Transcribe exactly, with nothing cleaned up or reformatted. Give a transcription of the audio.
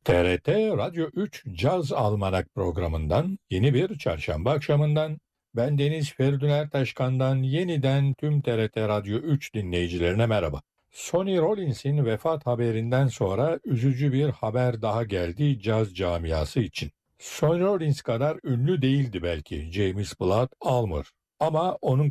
T R T Radyo üç Caz Almanak programından yeni bir çarşamba akşamından ben Deniz Feridun Ertaşkan'dan yeniden tüm T R T Radyo üç dinleyicilerine merhaba. Sonny Rollins'in vefat haberinden sonra üzücü bir haber daha geldi caz camiası için. Sonny Rollins kadar ünlü değildi belki James Blood Ulmer ama onun